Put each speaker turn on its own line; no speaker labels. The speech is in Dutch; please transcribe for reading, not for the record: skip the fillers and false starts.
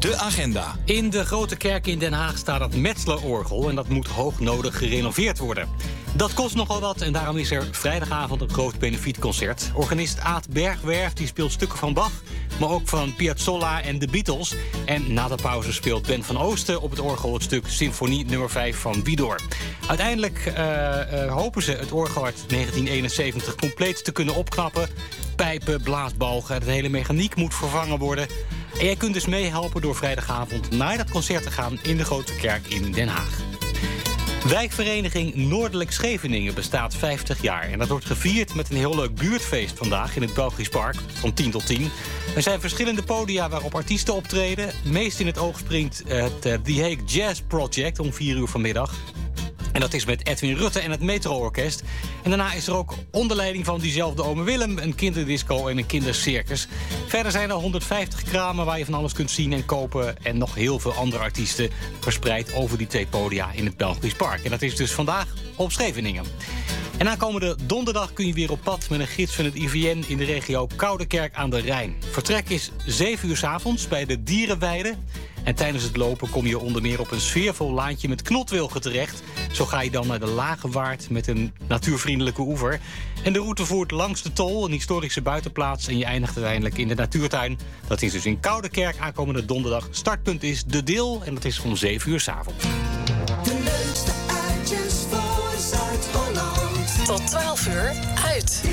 De agenda.
In de Grote Kerk in Den Haag staat het Metzler-orgel en dat moet hoognodig gerenoveerd worden. Dat kost nogal wat en daarom is er vrijdagavond een groot benefietconcert. Organist Aad Bergwerf die speelt stukken van Bach, maar ook van Piazzolla en de Beatles. En na de pauze speelt Ben van Oosten op het orgel het stuk Symfonie nummer 5 van Widor. Uiteindelijk hopen ze het orgel uit 1971 compleet te kunnen opknappen. Pijpen, blaasbalgen, de hele mechaniek moet vervangen worden. En jij kunt dus meehelpen door vrijdagavond naar dat concert te gaan in de Grote Kerk in Den Haag. Wijkvereniging Noordelijk Scheveningen bestaat 50 jaar. En dat wordt gevierd met een heel leuk buurtfeest vandaag in het Belgisch Park van 10 tot 10. Er zijn verschillende podia waarop artiesten optreden. Meest in het oog springt het The Hague Jazz Project om 4 uur vanmiddag. En dat is met Edwin Rutte en het Metro-orkest. En daarna is er ook onder leiding van diezelfde ome Willem een kinderdisco en een kindercircus. Verder zijn er 150 kramen waar je van alles kunt zien en kopen. En nog heel veel andere artiesten verspreid over die 2 podia in het Belgisch Park. En dat is dus vandaag op Scheveningen. En aankomende donderdag kun je weer op pad met een gids van het IVN in de regio Koudekerk aan de Rijn. Vertrek is 7 uur 's avonds bij de Dierenweide. En tijdens het lopen kom je onder meer op een sfeervol laantje met knotwilgen terecht. Zo ga je dan naar de Lage Waard met een natuurvriendelijke oever. En de route voert langs de Tol, een historische buitenplaats. En je eindigt uiteindelijk in de natuurtuin. Dat is dus in Koudekerk aankomende donderdag. Startpunt is De Deel en dat is om 7 uur 's avonds.
De leukste uitjes voor Zuid-Holland.
Tot 12 uur uit.